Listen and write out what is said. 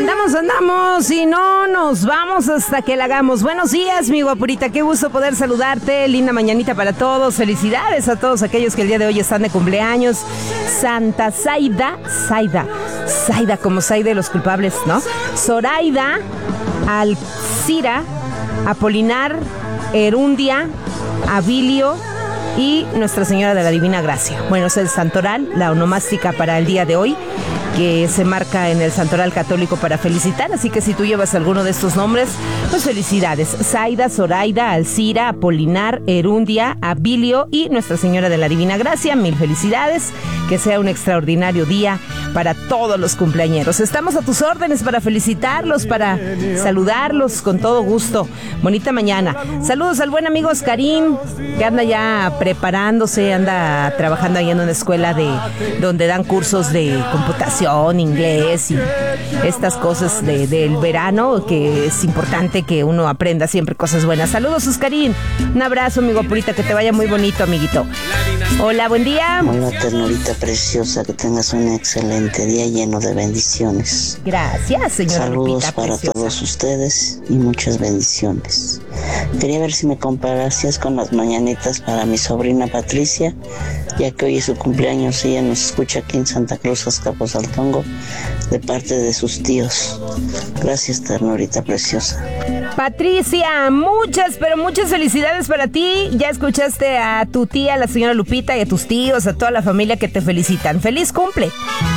Andamos y no nos vamos hasta que la hagamos. Buenos días, mi guapurita, qué gusto poder saludarte. Linda mañanita para todos. Felicidades a todos aquellos que el día de hoy están de cumpleaños. Santa Zaida, como Zaida de los culpables, ¿no? Zoraida, Alcira, Apolinar, Erundia, Abilio y Nuestra Señora de la Divina Gracia. Bueno, es el santoral, la onomástica para el día de hoy, que se marca en el santoral católico para felicitar, así que si tú llevas alguno de estos nombres, pues felicidades. Zaida, Zoraida, Alcira, Apolinar, Erundia, Abilio y Nuestra Señora de la Divina Gracia, mil felicidades, que sea un extraordinario día para todos los cumpleañeros. Estamos a tus órdenes para felicitarlos, para saludarlos con todo gusto. Bonita mañana. Saludos al buen amigo Oscarín, que anda ya preparándose, anda trabajando ahí en una escuela donde dan cursos de computación, inglés y estas cosas del verano, que es importante que uno aprenda siempre cosas buenas. Saludos, Oscarín. Un abrazo, amigo Purita, que te vaya muy bonito, amiguito. Hola, buen día. Hola, ternurita preciosa, que tengas un excelente día lleno de bendiciones. Gracias, señora. Saludos Lupita, para preciosa. todos ustedes y muchas bendiciones. Quería ver si me comparasías con las mañanitas para mi sobrina Patricia, ya que hoy es su cumpleaños y ella nos escucha aquí en Santa Cruz, Azcapotzaltongo, de parte de sus tíos. Gracias, ternurita preciosa. Patricia, pero muchas felicidades para ti. Ya escuchaste a tu tía, la señora Lupita, y a tus tíos, a toda la familia que te felicitan. ¡Feliz cumple!